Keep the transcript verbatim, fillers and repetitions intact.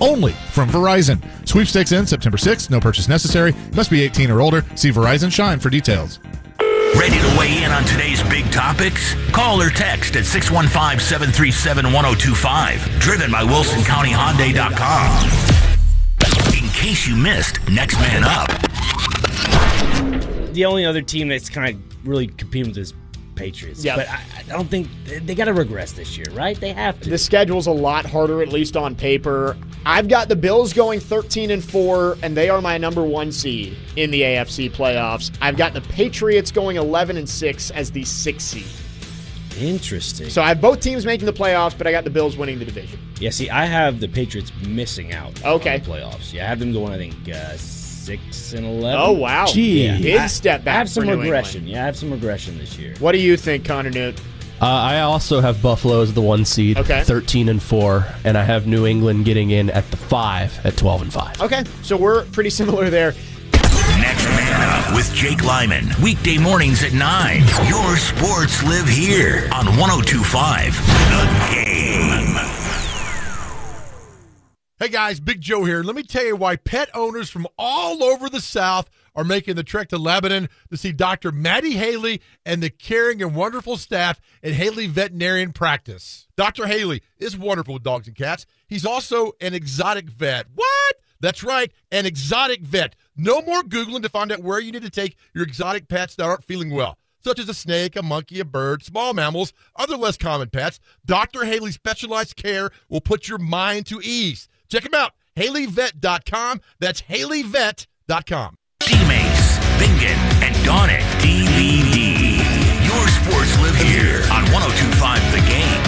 only from Verizon. Sweepstakes ends September sixth. No purchase necessary. Must be eighteen or older. See Verizon Shine for details. Ready to weigh in on today's big topics? Call or text at six one five, seven three seven, one oh two five. Driven by Wilson County Hyundai dot com. In case you missed, Next Man Up. The only other team that's kind of really competing with is Patriots. Yep. But I, I don't think they, they got to regress this year, right? They have to. The schedule's a lot harder, at least on paper. I've got the Bills going thirteen and four, and they are my number one seed in the A F C playoffs. I've got the Patriots going eleven and six as the sixth seed. Interesting. So I have both teams making the playoffs, but I got the Bills winning the division. Yeah, see, I have the Patriots missing out Okay. on the playoffs. Yeah, I have them going, I think, uh, six and eleven. Oh, wow. Gee. Yeah. Big I- step back I have some for New regression. England. Yeah, I have some regression this year. What do you think, Connor Newt? Uh, I also have Buffalo as the one seed, Okay. thirteen and four, and I have New England getting in at the five at twelve and five. Okay, so we're pretty similar there. Next Man Up with Jake Lyman. Weekday mornings at nine. Your sports live here on one oh two point five The Game. Hey guys, Big Joe here. Let me tell you why pet owners from all over the South are making the trek to Lebanon to see Doctor Maddie Haley and the caring and wonderful staff at Haley Veterinarian Practice. Doctor Haley is wonderful with dogs and cats. He's also an exotic vet. What? That's right, an exotic vet. No more Googling to find out where you need to take your exotic pets that aren't feeling well, such as a snake, a monkey, a bird, small mammals, other less common pets. Doctor Haley's specialized care will put your mind to ease. Check him out, Haley Vet dot com. That's Haley Vet dot com. Teammates, Bingen, and Donick D V D. Your sports live here on one oh two point five The Game.